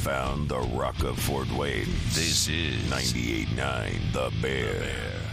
found the Rock of Fort Wayne. This is 98.9 The Bear.